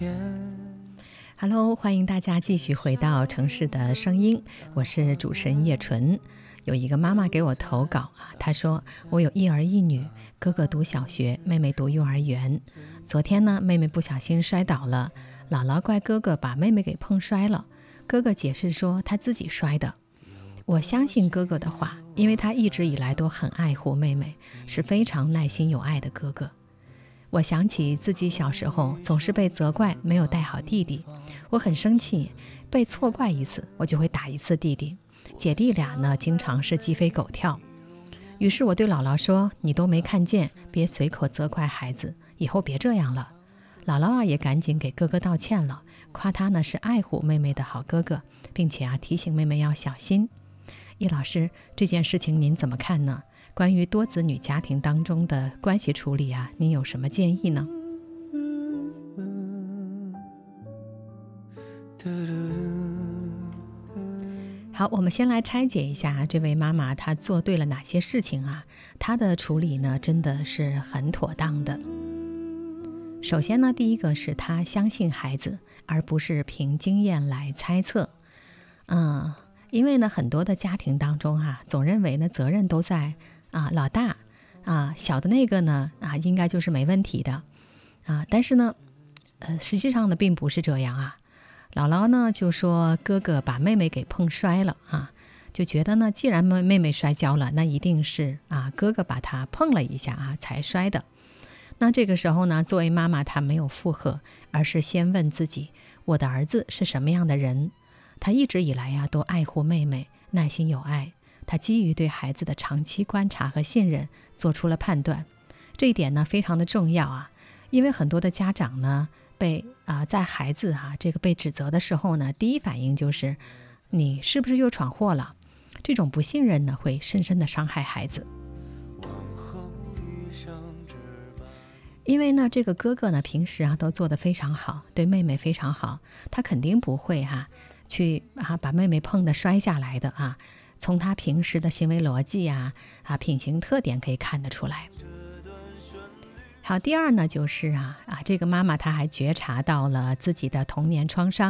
Hello， 欢迎大家继续回到城市的声音，我是主持人叶纯。有一个妈妈给我投稿啊，她说我有一儿一女，哥哥读小学，妹妹读幼儿园。昨天呢，妹妹不小心摔倒了，姥姥怪哥哥把妹妹给碰摔了，哥哥解释说他自己摔的。我相信哥哥的话，因为他一直以来都很爱护妹妹，是非常耐心有爱的哥哥。我想起自己小时候总是被责怪没有带好弟弟，我很生气，被错怪一次我就会打一次弟弟，姐弟俩呢经常是鸡飞狗跳。于是我对姥姥说，你都没看见，别随口责怪孩子，以后别这样了。姥姥啊也赶紧给哥哥道歉了，夸他呢是爱护妹妹的好哥哥，并且提醒妹妹要小心。叶老师，这件事情您怎么看呢？关于多子女家庭当中的关系处理您有什么建议呢？好，我们先来拆解一下这位妈妈她做对了哪些事情她的处理呢真的是很妥当的。首先呢，第一个是她相信孩子，而不是凭经验来猜测。因为呢很多的家庭当中总认为呢责任都在老大小的那个呢应该就是没问题的但是呢实际上呢并不是这样姥姥呢就说哥哥把妹妹给碰摔了就觉得呢既然妹妹摔跤了，那一定是哥哥把她碰了一下才摔的。那这个时候呢，作为妈妈她没有附和，而是先问自己，我的儿子是什么样的人？他一直以来都爱护妹妹，耐心有爱。他基于对孩子的长期观察和信任，做出了判断。这一点呢非常的重要因为很多的家长呢被在孩子这个被指责的时候呢，第一反应就是你是不是又闯祸了？这种不信任呢会深深的伤害孩子。因为呢这个哥哥呢平时都做得非常好，对妹妹非常好，他肯定不会去把妹妹碰得摔下来的从他平时的行为逻辑品行特点可以看得出来。好，第二呢就是这个妈妈她还觉察到了自己的童年创伤。